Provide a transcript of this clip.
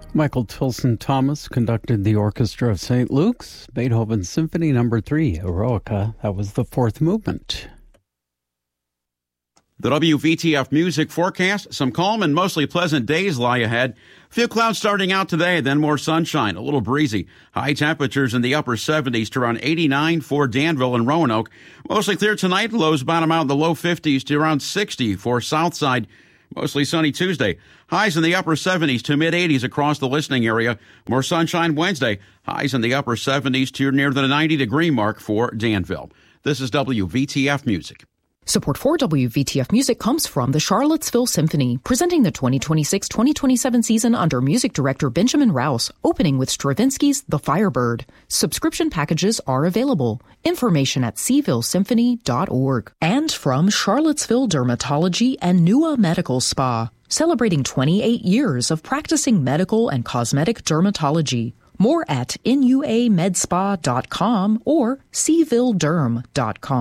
Michael Tilson Thomas conducted the Orchestra of St. Luke's, Beethoven Symphony No. 3, Eroica. That was the fourth movement. The WVTF music forecast, some calm and mostly pleasant days lie ahead. Few clouds starting out today, then more sunshine, a little breezy. High temperatures in the upper 70s to around 89 for Danville and Roanoke. Mostly clear tonight, lows bottom out in the low 50s to around 60 for Southside. Mostly sunny Tuesday. Highs in the upper 70s to mid-80s across the listening area. More sunshine Wednesday. Highs in the upper 70s to near the 90-degree mark for Danville. This is WVTF Music. Support for WVTF Music comes from the Charlottesville Symphony, presenting the 2026-2027 season under music director Benjamin Rouse, opening with Stravinsky's The Firebird. Subscription packages are available. Information at sevillesymphony.org. And from Charlottesville Dermatology and Nua Medical Spa, celebrating 28 years of practicing medical and cosmetic dermatology. More at nuamedspa.com or sevillederm.com.